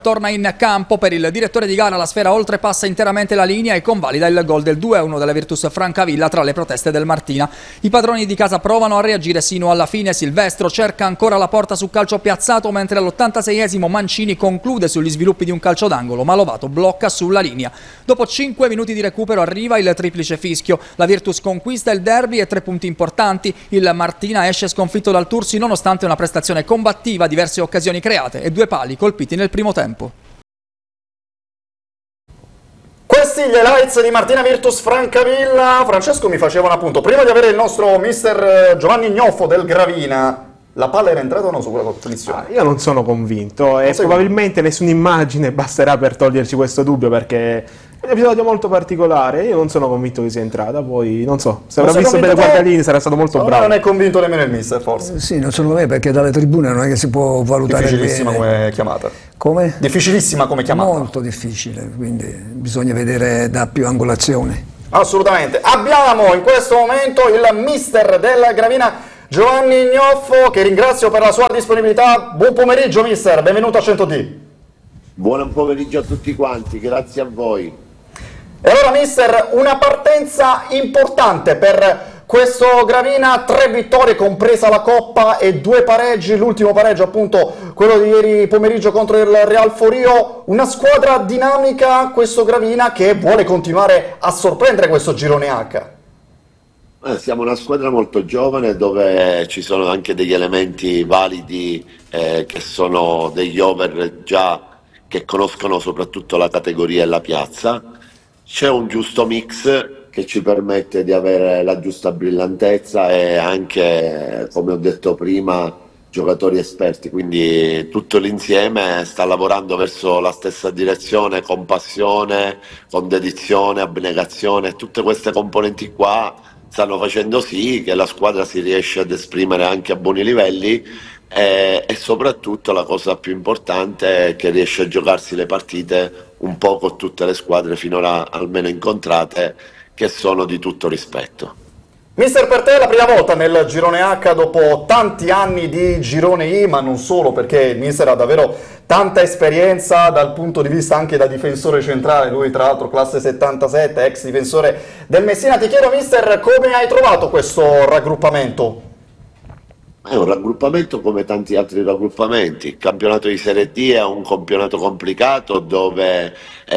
Torna in campo. Per il direttore di gara la sfera oltrepassa interamente la linea e convalida il gol del 2-1 della Virtus Francavilla tra le proteste del Martina. I padroni di casa provano a reagire sino alla fine. Silvestro cerca ancora la porta su calcio piazzato, mentre all'86esimo Mancini conclude sugli sviluppi di un calcio d'angolo, ma Lovato blocca sulla linea. Dopo 5 minuti di recupero arriva il triplice fischio. La Virtus conquista il derby e 3 punti importanti. Il Martina esce sconfitto dal Tursi nonostante una prestazione combattiva, diverse occasioni create e 2 pali colpiti nel primo tempo. Questi gli highlights di Martina Virtus Francavilla. Francesco mi faceva un appunto, prima di avere il nostro mister Giovanni Gnoffo del Gravina, la palla era entrata o no su quella punizione? Io non sono convinto e probabilmente nessuna immagine basterà per toglierci questo dubbio, perché è un episodio molto particolare. Io non sono convinto che sia entrata, poi non so, se avrà visto bene Guardalini sarà stato molto bravo. Non è convinto nemmeno il mister, forse. Sì, non secondo me, perché dalle tribune non è che si può valutare difficilissima bene. Come chiamata. Come? Difficilissima come chiamata. Molto difficile, quindi bisogna vedere da più angolazioni. Assolutamente. Abbiamo in questo momento il mister del Gravina Giovanni Gnoffo, che ringrazio per la sua disponibilità. Buon pomeriggio mister, benvenuto a 100D. Buon pomeriggio a tutti quanti, grazie a voi. E allora mister, una partenza importante per questo Gravina, 3 vittorie compresa la Coppa e 2 pareggi, l'ultimo pareggio appunto quello di ieri pomeriggio contro il Real Forio. Una squadra dinamica questo Gravina che vuole continuare a sorprendere questo girone H. Siamo una squadra molto giovane dove ci sono anche degli elementi validi che sono degli over già che conoscono soprattutto la categoria e la piazza. C'è un giusto mix che ci permette di avere la giusta brillantezza e anche, come ho detto prima, giocatori esperti, quindi tutto l'insieme sta lavorando verso la stessa direzione con passione, con dedizione, abnegazione. Tutte queste componenti qua stanno facendo sì che la squadra si riesce ad esprimere anche a buoni livelli e soprattutto la cosa più importante è che riesce a giocarsi le partite un po' con tutte le squadre finora almeno incontrate, che sono di tutto rispetto. Mister, per te è la prima volta nel girone H dopo tanti anni di girone I, ma non solo, perché il mister ha davvero tanta esperienza dal punto di vista anche da difensore centrale, lui tra l'altro classe 77, ex difensore del Messina. Ti chiedo mister, come hai trovato questo raggruppamento? È un raggruppamento come tanti altri raggruppamenti. Il campionato di Serie D è un campionato complicato dove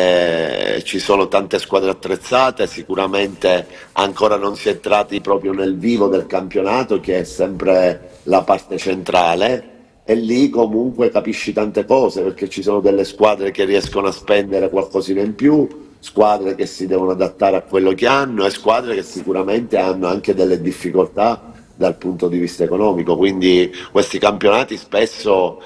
ci sono tante squadre attrezzate, sicuramente ancora non si è entrati proprio nel vivo del campionato, che è sempre la parte centrale, e lì comunque capisci tante cose, perché ci sono delle squadre che riescono a spendere qualcosina in più, squadre che si devono adattare a quello che hanno e squadre che sicuramente hanno anche delle difficoltà dal punto di vista economico. Quindi questi campionati spesso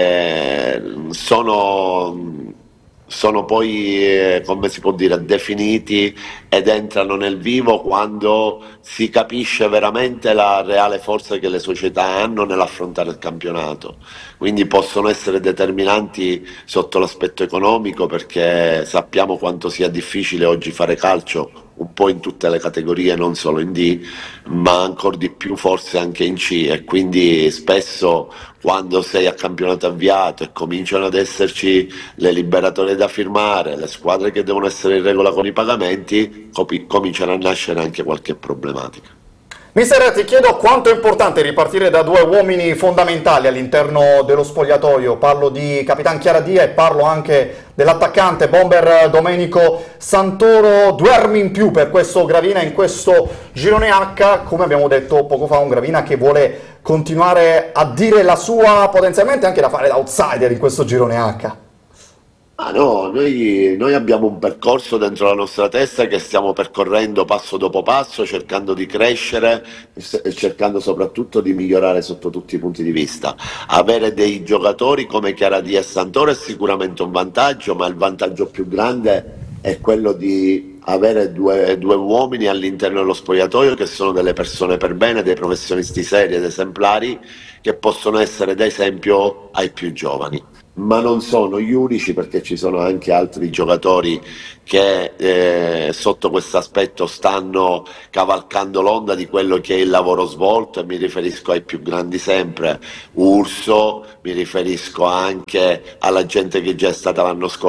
sono poi, come si può dire, definiti ed entrano nel vivo quando si capisce veramente la reale forza che le società hanno nell'affrontare il campionato. Quindi possono essere determinanti sotto l'aspetto economico, perché sappiamo quanto sia difficile oggi fare calcio un po' in tutte le categorie, non solo in D, ma ancora di più forse anche in C, e quindi spesso quando sei a campionato avviato e cominciano ad esserci le liberatorie da firmare, le squadre che devono essere in regola con i pagamenti, cominciano a nascere anche qualche problematica. Mister, ti chiedo quanto è importante ripartire da 2 uomini fondamentali all'interno dello spogliatoio. Parlo di Capitan Chiaradia e parlo anche dell'attaccante bomber Domenico Santoro. 2 armi in più per questo Gravina in questo girone H, come abbiamo detto poco fa, un Gravina che vuole continuare a dire la sua, potenzialmente anche da fare da outsider in questo girone H. Ah no, noi abbiamo un percorso dentro la nostra testa che stiamo percorrendo passo dopo passo, cercando di crescere e cercando soprattutto di migliorare sotto tutti i punti di vista. Avere dei giocatori come Chiaradia e Santoro è sicuramente un vantaggio, ma il vantaggio più grande è quello di avere due uomini all'interno dello spogliatoio che sono delle persone per bene, dei professionisti seri ed esemplari, che possono essere d'esempio ai più giovani. ma non sono gli unici, perché ci sono anche altri giocatori che sotto questo aspetto stanno cavalcando l'onda di quello che è il lavoro svolto, e mi riferisco ai più grandi sempre, Urso, mi riferisco anche alla gente che già è stata l'anno scorso